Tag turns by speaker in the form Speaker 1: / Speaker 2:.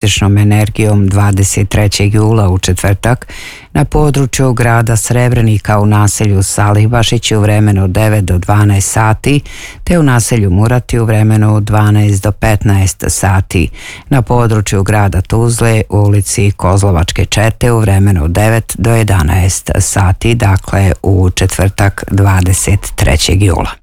Speaker 1: električnom energijom 23. jula u četvrtak na području grada Srebrenika u naselju Salihbašić u vremenu 9 do 12 sati, te u naselju Murati u vremenu 12 do 15 sati. Na području grada Tuzle u ulici Kozlovačke čete u vremenu 9 do 11 sati, dakle u četvrtak 23. jula.